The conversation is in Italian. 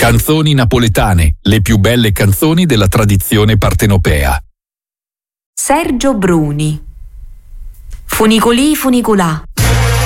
Canzoni napoletane, le più belle canzoni della tradizione partenopea. Sergio Bruni. Funicolì funicolà,